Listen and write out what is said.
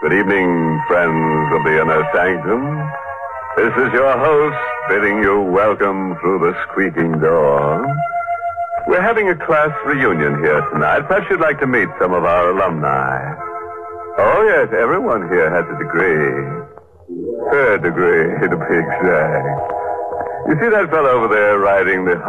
Good evening, friends of the Inner Sanctum. This is your host bidding you welcome through the squeaking door. We're having a class reunion here tonight. Perhaps you'd like to meet some of our alumni. Oh, yes, everyone here has a degree. Third degree, to be exact. You see that fellow over there riding the